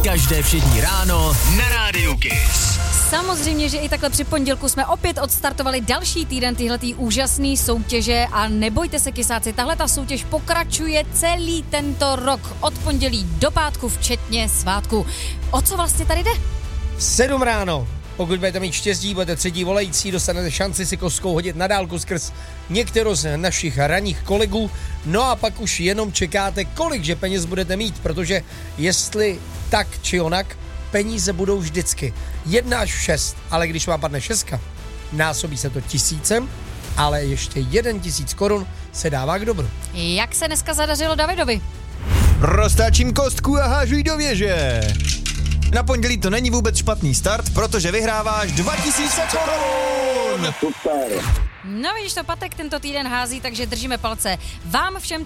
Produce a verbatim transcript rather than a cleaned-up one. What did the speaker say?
Každé všední ráno na Rádiu Kiss. Samozřejmě, že i takhle při pondělku jsme opět odstartovali další týden tyhletý úžasný soutěže a nebojte se, kysáci, tahle ta soutěž pokračuje celý tento rok od pondělí do pátku, včetně svátku. O co vlastně tady jde? V sedm ráno, pokud budete mít štěstí, budete třetí volající, dostanete šanci si kostkou hodit na dálku skrz některou z našich ranních kolegů. No a pak už jenom čekáte, kolik že peněz budete mít, protože jestli tak či onak, peníze budou vždycky. Jedna až šest, ale když vám padne šestka, násobí se to tisícem, ale ještě jeden tisíc korun se dává k dobru. Jak se dneska zadařilo Davidovi? Roztáčím kostku a hážu ji do věže. Na pondělí to není vůbec špatný start, protože vyhráváš dva tisíce korun. No vidíš to, Patek tento týden hází, takže držíme palce vám všem,